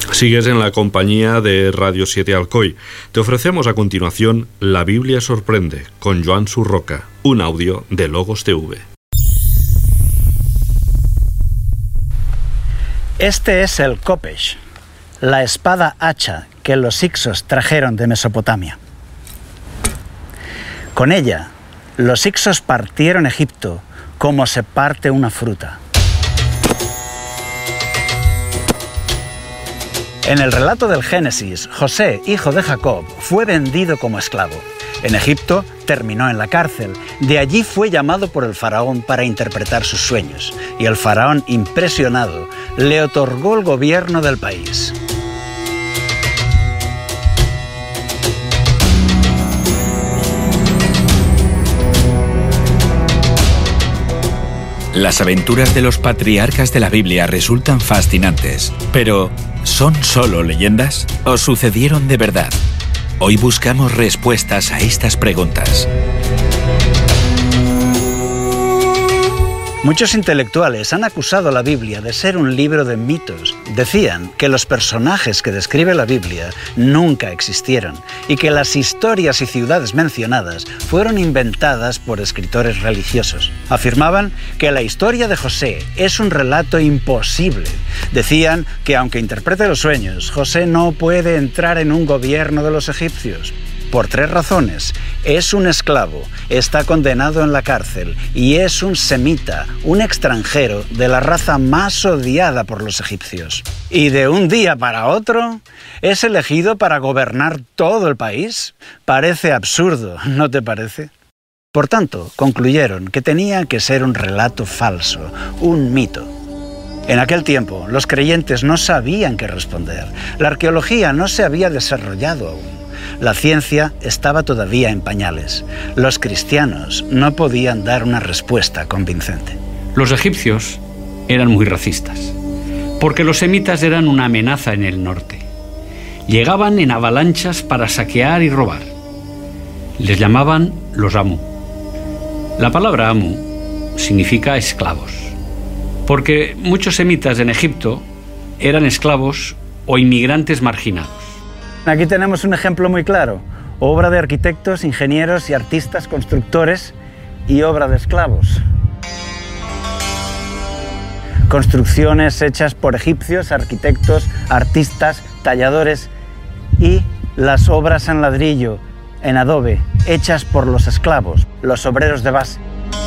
Sigues en la compañía de Radio 7 Alcoy. Te ofrecemos a continuación La Biblia sorprende, con Joan Surroca, un audio de Logos TV. Este es el Kopesh, la espada hacha que los hicsos trajeron de Mesopotamia. Con ella, los hicsos partieron Egipto como se parte una fruta. En el relato del Génesis, José, hijo de Jacob, fue vendido como esclavo. En Egipto terminó en la cárcel. De allí fue llamado por el faraón para interpretar sus sueños. Y el faraón, impresionado, le otorgó el gobierno del país. Las aventuras de los patriarcas de la Biblia resultan fascinantes, pero ¿son solo leyendas o sucedieron de verdad? Hoy buscamos respuestas a estas preguntas. Muchos intelectuales han acusado a la Biblia de ser un libro de mitos. Decían que los personajes que describe la Biblia nunca existieron y que las historias y ciudades mencionadas fueron inventadas por escritores religiosos. Afirmaban que la historia de José es un relato imposible. Decían que aunque interprete los sueños, José no puede entrar en un gobierno de los egipcios. Por 3 razones. Es un esclavo, está condenado en la cárcel y es un semita, un extranjero de la raza más odiada por los egipcios. Y de un día para otro, es elegido para gobernar todo el país. Parece absurdo, ¿no te parece? Por tanto, concluyeron que tenía que ser un relato falso, un mito. En aquel tiempo, los creyentes no sabían qué responder. La arqueología no se había desarrollado aún. La ciencia estaba todavía en pañales. Los cristianos no podían dar una respuesta convincente. Los egipcios eran muy racistas, porque los semitas eran una amenaza en el norte. Llegaban en avalanchas para saquear y robar. Les llamaban los Amu. La palabra Amu significa esclavos, porque muchos semitas en Egipto eran esclavos o inmigrantes marginados. Aquí tenemos un ejemplo muy claro, obra de arquitectos, ingenieros y artistas constructores y obra de esclavos. Construcciones hechas por egipcios, arquitectos, artistas, talladores y las obras en ladrillo, en adobe, hechas por los esclavos, los obreros de base.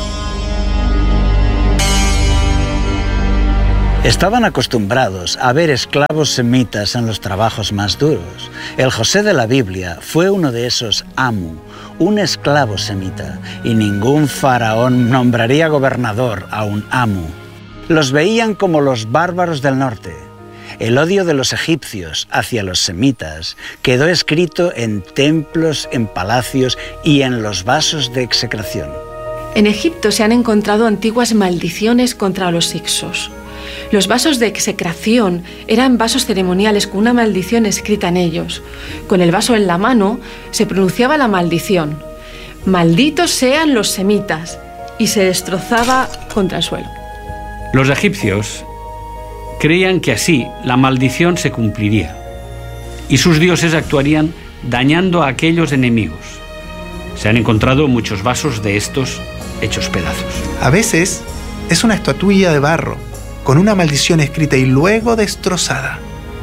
Estaban acostumbrados a ver esclavos semitas en los trabajos más duros. El José de la Biblia fue uno de esos Amu, un esclavo semita, y ningún faraón nombraría gobernador a un Amu. Los veían como los bárbaros del norte. El odio de los egipcios hacia los semitas quedó escrito en templos, en palacios y en los vasos de execración. En Egipto se han encontrado antiguas maldiciones contra los hicsos. Los vasos de execración eran vasos ceremoniales con una maldición escrita en ellos. Con el vaso en la mano se pronunciaba la maldición: «Malditos sean los semitas», y se destrozaba contra el suelo. Los egipcios creían que así la maldición se cumpliría y sus dioses actuarían dañando a aquellos enemigos. Se han encontrado muchos vasos de estos hechos pedazos. A veces es una estatuilla de barro con una maldición escrita y luego destrozada.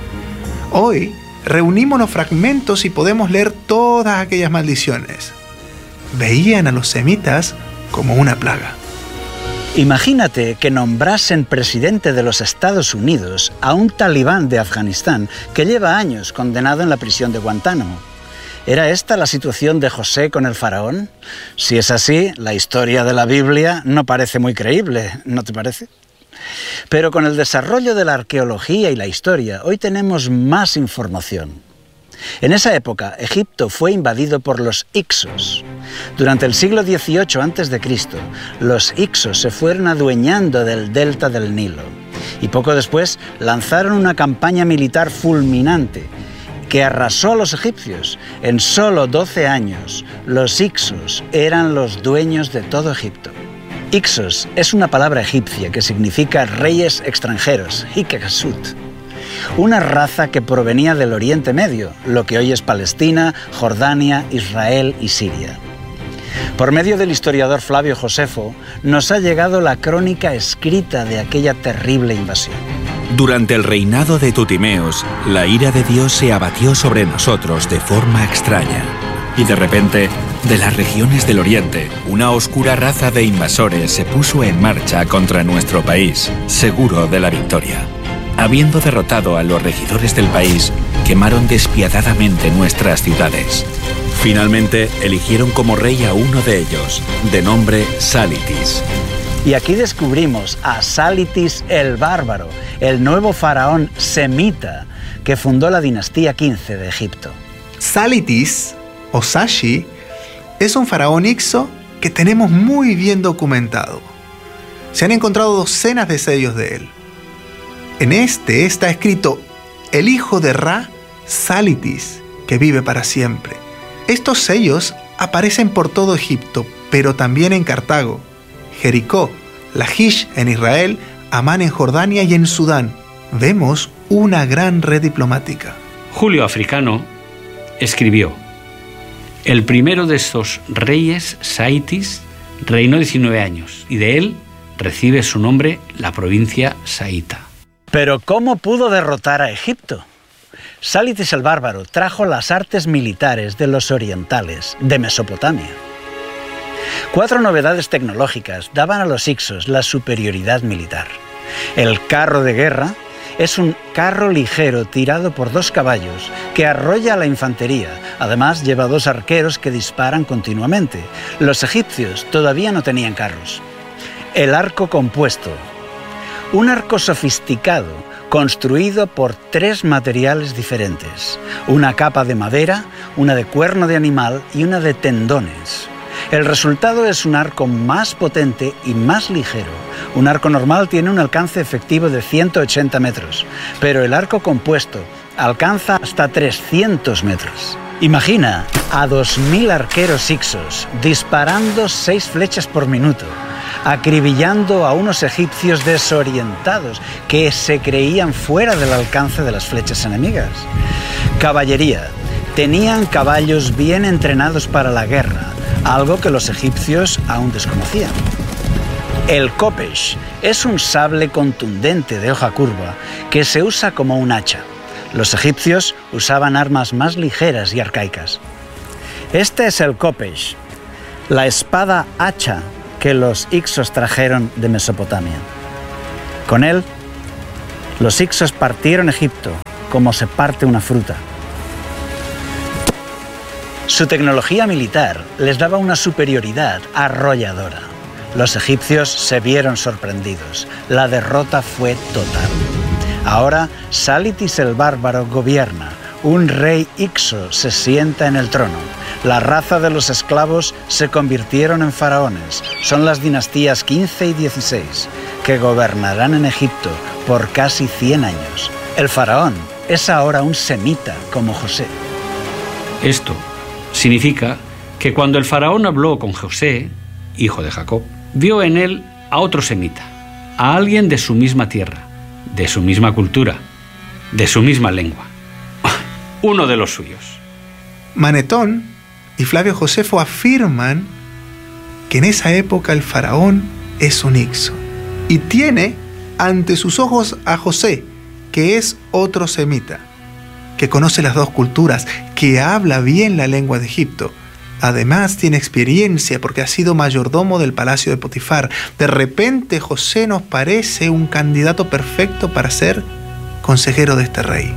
Hoy reunimos los fragmentos y podemos leer todas aquellas maldiciones. Veían a los semitas como una plaga. Imagínate que nombrasen presidente de los Estados Unidos a un talibán de Afganistán que lleva años condenado en la prisión de Guantánamo. ¿Era esta la situación de José con el faraón? Si es así, la historia de la Biblia no parece muy creíble, ¿no te parece? Pero con el desarrollo de la arqueología y la historia, hoy tenemos más información. En esa época, Egipto fue invadido por los hicsos. Durante el siglo XVIII a.C., los hicsos se fueron adueñando del delta del Nilo y poco después lanzaron una campaña militar fulminante que arrasó a los egipcios. En solo 12 años, los hicsos eran los dueños de todo Egipto. Hicsos es una palabra egipcia que significa reyes extranjeros, Hikasut. Una raza que provenía del Oriente Medio, lo que hoy es Palestina, Jordania, Israel y Siria. Por medio del historiador Flavio Josefo, nos ha llegado la crónica escrita de aquella terrible invasión. Durante el reinado de Tutimeos, la ira de Dios se abatió sobre nosotros de forma extraña. Y de repente, de las regiones del Oriente, una oscura raza de invasores se puso en marcha contra nuestro país, seguro de la victoria. Habiendo derrotado a los regidores del país, quemaron despiadadamente nuestras ciudades. Finalmente, eligieron como rey a uno de ellos, de nombre Sálitis. Y aquí descubrimos a Sálitis el Bárbaro, el nuevo faraón semita que fundó la dinastía 15 de Egipto. Sálitis, o Sashi, es un faraón ixo que tenemos muy bien documentado. Se han encontrado docenas de sellos de él. En este está escrito el hijo de Ra, Sálitis, que vive para siempre. Estos sellos aparecen por todo Egipto, pero también en Cartago, Jericó, Lachish en Israel, Amán en Jordania y en Sudán. Vemos una gran red diplomática. Julio Africano escribió: el primero de estos reyes, Saitis, reinó 19 años y de él recibe su nombre la provincia Saíta. Pero ¿cómo pudo derrotar a Egipto? Sálitis el Bárbaro trajo las artes militares de los orientales, de Mesopotamia. 4 novedades tecnológicas daban a los hicsos la superioridad militar. El carro de guerra es un carro ligero tirado por 2 caballos que arrolla a la infantería. Además, lleva 2 arqueros que disparan continuamente. Los egipcios todavía no tenían carros. El arco compuesto. Un arco sofisticado construido por 3 materiales diferentes. Una capa de madera, una de cuerno de animal y una de tendones. El resultado es un arco más potente y más ligero. Un arco normal tiene un alcance efectivo de 180 metros, pero el arco compuesto alcanza hasta 300 metros. Imagina a 2000 arqueros hicsos disparando 6 flechas por minuto, acribillando a unos egipcios desorientados que se creían fuera del alcance de las flechas enemigas. Caballería. Tenían caballos bien entrenados para la guerra, algo que los egipcios aún desconocían. El kopesh es un sable contundente de hoja curva que se usa como un hacha. Los egipcios usaban armas más ligeras y arcaicas. Este es el kopesh, la espada hacha que los hicsos trajeron de Mesopotamia. Con él, los hicsos partieron Egipto como se parte una fruta. Su tecnología militar les daba una superioridad arrolladora. Los egipcios se vieron sorprendidos. La derrota fue total. Ahora, Sálitis el Bárbaro gobierna. Un rey hicso se sienta en el trono. La raza de los esclavos se convirtieron en faraones. Son las dinastías 15 y 16, que gobernarán en Egipto por casi 100 años. El faraón es ahora un semita como José. Esto significa que cuando el faraón habló con José, hijo de Jacob, vio en él a otro semita, a alguien de su misma tierra, de su misma cultura, de su misma lengua, uno de los suyos. Manetón y Flavio Josefo afirman que en esa época el faraón es un hicso y tiene ante sus ojos a José, que es otro semita, que conoce las 2 culturas, que habla bien la lengua de Egipto. Además tiene experiencia porque ha sido mayordomo del palacio de Potifar. De repente José nos parece un candidato perfecto para ser consejero de este rey.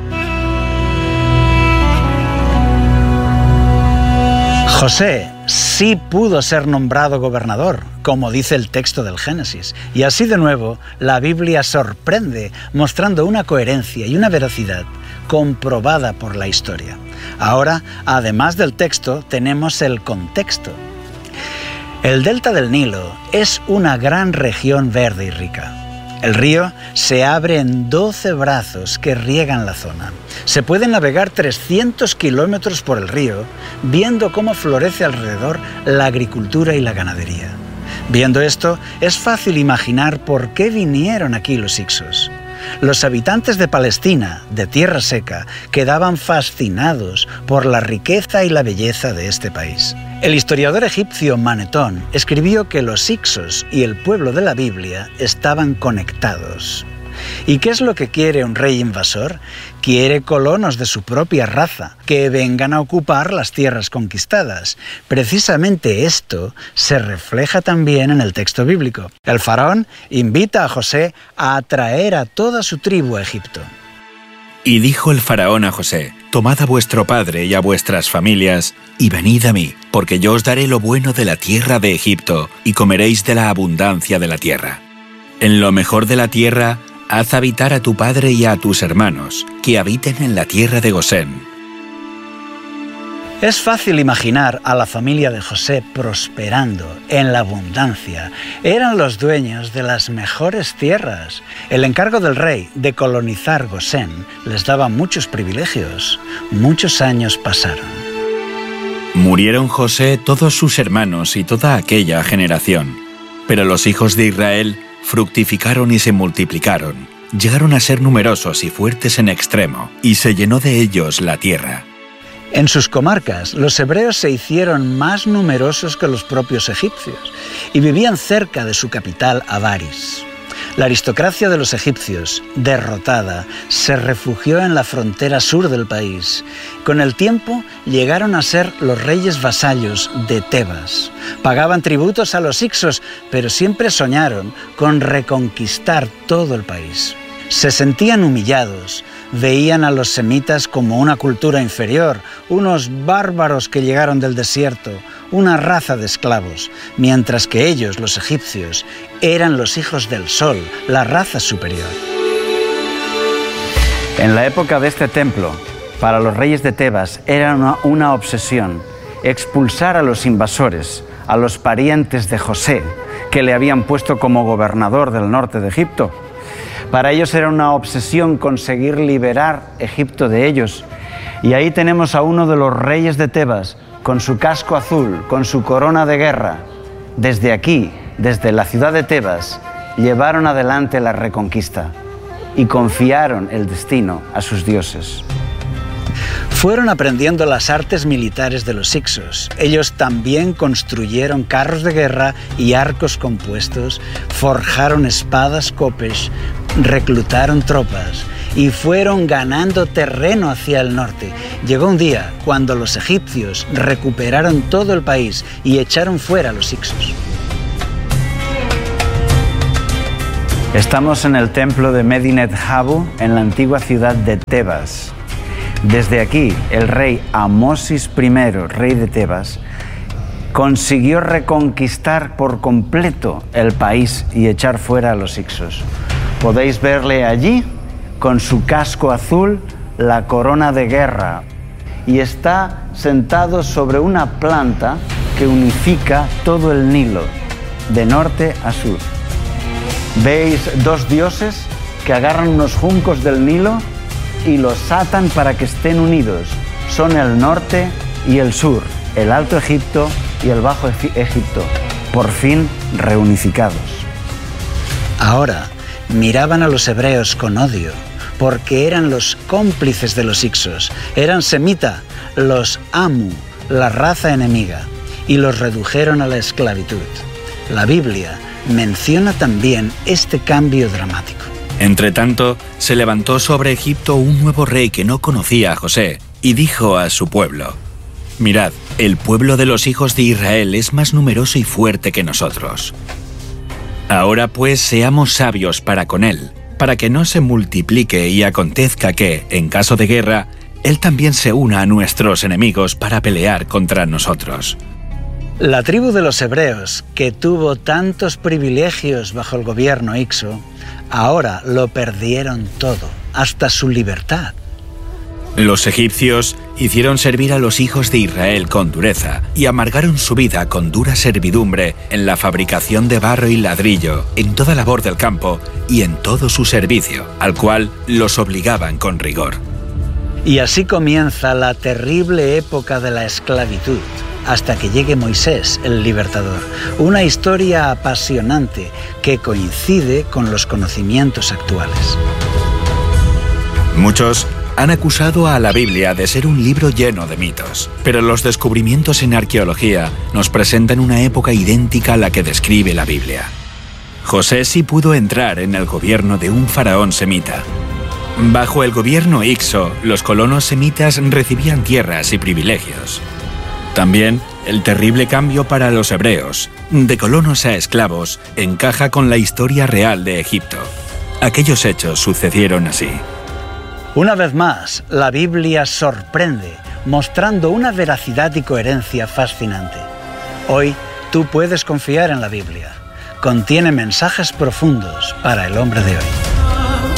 José sí pudo ser nombrado gobernador, como dice el texto del Génesis. Y así de nuevo, la Biblia sorprende, mostrando una coherencia y una veracidad comprobada por la historia. Ahora, además del texto, tenemos el contexto. El delta del Nilo es una gran región verde y rica. El río se abre en 12 brazos que riegan la zona. Se puede navegar 300 kilómetros por el río, viendo cómo florece alrededor la agricultura y la ganadería. Viendo esto, es fácil imaginar por qué vinieron aquí los hicsos. Los habitantes de Palestina, de Tierra Seca, quedaban fascinados por la riqueza y la belleza de este país. El historiador egipcio Manetón escribió que los hicsos y el pueblo de la Biblia estaban conectados. ¿Y qué es lo que quiere un rey invasor? Quiere colonos de su propia raza, que vengan a ocupar las tierras conquistadas. Precisamente esto se refleja también en el texto bíblico. El faraón invita a José a atraer a toda su tribu a Egipto. Y dijo el faraón a José: tomad a vuestro padre y a vuestras familias, y venid a mí, porque yo os daré lo bueno de la tierra de Egipto, y comeréis de la abundancia de la tierra. En lo mejor de la tierra, haz habitar a tu padre y a tus hermanos, que habiten en la tierra de Gosén. Es fácil imaginar a la familia de José prosperando en la abundancia. Eran los dueños de las mejores tierras. El encargo del rey de colonizar Gosén les daba muchos privilegios. Muchos años pasaron. Murieron José, todos sus hermanos y toda aquella generación. Pero los hijos de Israel fructificaron y se multiplicaron. Llegaron a ser numerosos y fuertes en extremo, y se llenó de ellos la tierra. En sus comarcas, los hebreos se hicieron más numerosos que los propios egipcios y vivían cerca de su capital, Avaris. La aristocracia de los egipcios, derrotada, se refugió en la frontera sur del país. Con el tiempo llegaron a ser los reyes vasallos de Tebas. Pagaban tributos a los hicsos, pero siempre soñaron con reconquistar todo el país. Se sentían humillados, veían a los semitas como una cultura inferior, unos bárbaros que llegaron del desierto, una raza de esclavos, mientras que ellos, los egipcios, eran los hijos del sol, la raza superior. En la época de este templo, para los reyes de Tebas era una obsesión expulsar a los invasores, a los parientes de José, que le habían puesto como gobernador del norte de Egipto. Para ellos era una obsesión conseguir liberar Egipto de ellos. Y ahí tenemos a uno de los reyes de Tebas, con su casco azul, con su corona de guerra. Desde aquí, desde la ciudad de Tebas, llevaron adelante la reconquista y confiaron el destino a sus dioses. Fueron aprendiendo las artes militares de los hicsos. Ellos también construyeron carros de guerra y arcos compuestos, forjaron espadas Kopesh, reclutaron tropas y fueron ganando terreno hacia el norte. Llegó un día cuando los egipcios recuperaron todo el país y echaron fuera a los hicsos. Estamos en el templo de Medinet Habu, en la antigua ciudad de Tebas. Desde aquí, el rey Amosis I, rey de Tebas, consiguió reconquistar por completo el país y echar fuera a los hicsos. Podéis verle allí, con su casco azul, la corona de guerra, y está sentado sobre una planta que unifica todo el Nilo, de norte a sur. ¿Veis dos dioses que agarran unos juncos del Nilo y los atan para que estén unidos? Son el norte y el sur, el Alto Egipto y el Bajo Egipto, por fin reunificados. Ahora miraban a los hebreos con odio, porque eran los cómplices de los hicsos, eran semita, los Amu, la raza enemiga, y los redujeron a la esclavitud. La Biblia menciona también este cambio dramático. Entretanto, se levantó sobre Egipto un nuevo rey que no conocía a José, y dijo a su pueblo: mirad, el pueblo de los hijos de Israel es más numeroso y fuerte que nosotros. Ahora pues seamos sabios para con él, para que no se multiplique y acontezca que, en caso de guerra, él también se una a nuestros enemigos para pelear contra nosotros. La tribu de los hebreos, que tuvo tantos privilegios bajo el gobierno hicso, ahora lo perdieron todo, hasta su libertad. Los egipcios hicieron servir a los hijos de Israel con dureza y amargaron su vida con dura servidumbre en la fabricación de barro y ladrillo, en toda labor del campo y en todo su servicio, al cual los obligaban con rigor. Y así comienza la terrible época de la esclavitud, hasta que llegue Moisés, el libertador. Una historia apasionante que coincide con los conocimientos actuales. Muchos han acusado a la Biblia de ser un libro lleno de mitos, pero los descubrimientos en arqueología nos presentan una época idéntica a la que describe la Biblia. José sí pudo entrar en el gobierno de un faraón semita. Bajo el gobierno Hicso, los colonos semitas recibían tierras y privilegios. También, el terrible cambio para los hebreos, de colonos a esclavos, encaja con la historia real de Egipto. Aquellos hechos sucedieron así. Una vez más, la Biblia sorprende, mostrando una veracidad y coherencia fascinante. Hoy, tú puedes confiar en la Biblia. Contiene mensajes profundos para el hombre de hoy.